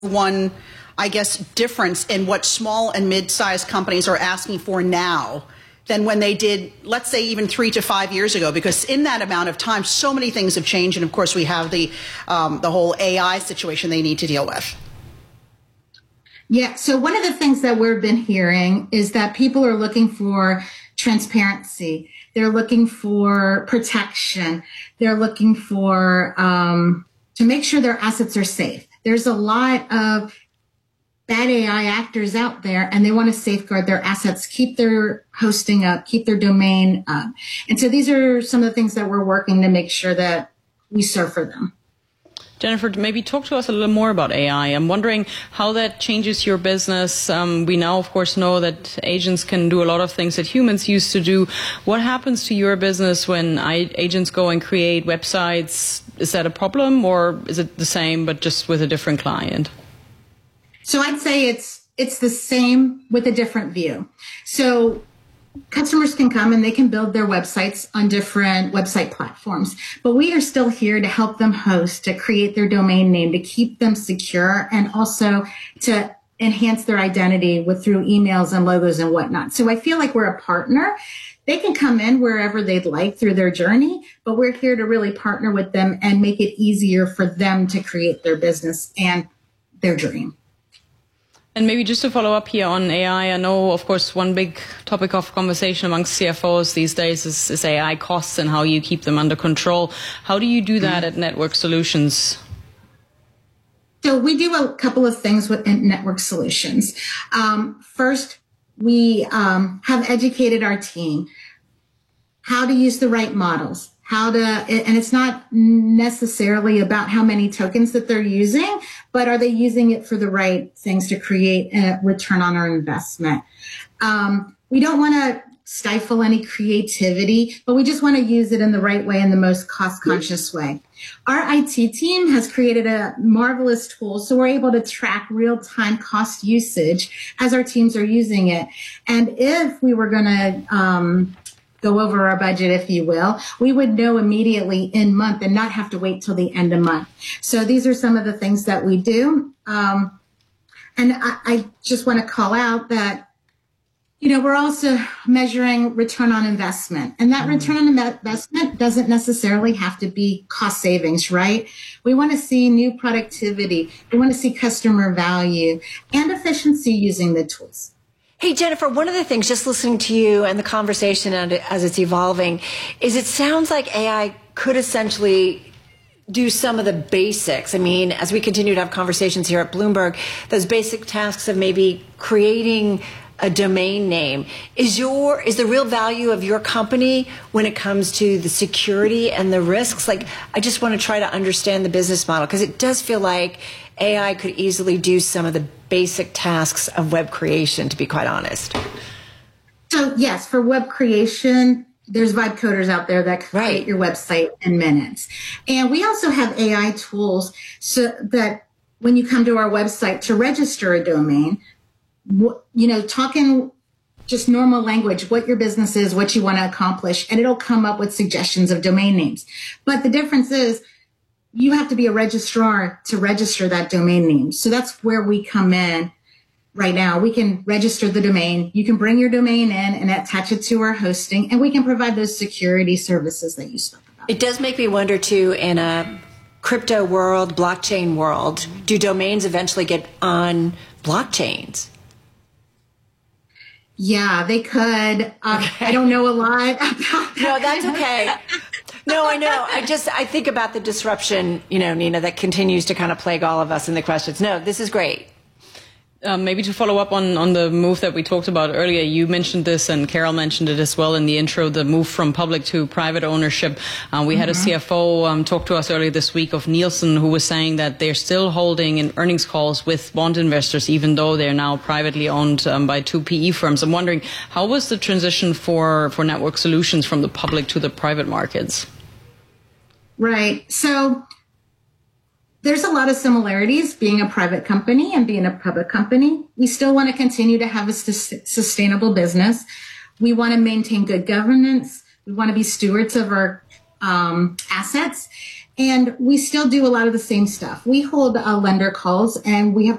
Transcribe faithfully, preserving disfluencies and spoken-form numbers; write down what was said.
one, I guess, difference in what small and mid-sized companies are asking for now than when they did, let's say, even three to five years ago, because in that amount of time, so many things have changed. And of course, we have the, um, the whole A I situation they need to deal with. Yeah. So one of the things that we've been hearing is that people are looking for transparency. They're looking for protection. They're looking for, um, to make sure their assets are safe. There's a lot of bad A I actors out there, and they want to safeguard their assets, keep their hosting up, keep their domain up. And so these are some of the things that we're working to make sure that we serve for them. Jennifer, maybe talk to us a little more about A I. I'm wondering how that changes your business. Um, we now, of course, know that agents can do a lot of things that humans used to do. What happens to your business when I, agents go and create websites? Is that a problem, or is it the same but just with a different client? So I'd say it's it's the same with a different view. So customers can come and they can build their websites on different website platforms, but we are still here to help them host, to create their domain name, to keep them secure, and also to enhance their identity with through emails and logos and whatnot. So I feel like we're a partner. They can come in wherever they'd like through their journey, but we're here to really partner with them and make it easier for them to create their business and their dream. And maybe just to follow up here on A I, I know, of course, one big topic of conversation amongst C F Os these days is, is A I costs and how you keep them under control. How do you do that at Network Solutions? So we do a couple of things with Network Solutions. Um, first, we um, have educated our team how to use the right models. How to, and it's not necessarily about how many tokens that they're using, but are they using it for the right things to create a return on our investment? Um, we don't want to stifle any creativity, but we just want to use it in the right way, in the most cost-conscious way. Our I T team has created a marvelous tool, so we're able to track real-time cost usage as our teams are using it. And if we were going to, um, go over our budget, if you will, we would know immediately in month and not have to wait till the end of month. So these are some of the things that we do. Um, and I, I just want to call out that, you know, we're also measuring return on investment. And that mm. return on investment doesn't necessarily have to be cost savings, right? We want to see new productivity. We want to see customer value and efficiency using the tools. Hey, Jennifer, one of the things, just listening to you and the conversation and as it's evolving, is it sounds like A I could essentially do some of the basics. I mean, as we continue to have conversations here at Bloomberg, those basic tasks of maybe creating a domain name. Is your is the real value of your company when it comes to the security and the risks? Like, I just want to try to understand the business model, because it does feel like A I could easily do some of the basic tasks of web creation, to be quite honest. So yes, for web creation, there's vibe coders out there that create right. your website in minutes. And we also have A I tools so that when you come to our website to register a domain, you know, talking just normal language, what your business is, what you want to accomplish, and it'll come up with suggestions of domain names. But the difference is you have to be a registrar to register that domain name. So that's where we come in right now. We can register the domain. You can bring your domain in and attach it to our hosting, and we can provide those security services that you spoke about. It does make me wonder, too, in a crypto world, blockchain world, do domains eventually get on blockchains? Yeah, they could. Um, okay. I don't know a lot about that. No, that's okay. No, I know. I just, I think about the disruption, you know, Nina, that continues to kind of plague all of us in the questions. No, this is great. Um, maybe to follow up on, on the move that we talked about earlier, you mentioned this and Carol mentioned it as well in the intro, the move from public to private ownership. Uh, we mm-hmm. had a C F O um, talk to us earlier this week of Nielsen, who was saying that they're still holding in earnings calls with bond investors, even though they're now privately owned um, by two P E firms. I'm wondering, how was the transition for, for Network Solutions from the public to the private markets? Right. So there's a lot of similarities being a private company and being a public company. We still want to continue to have a sus- sustainable business. We want to maintain good governance. We want to be stewards of our um, assets. And we still do a lot of the same stuff. We hold uh, lender calls, and we have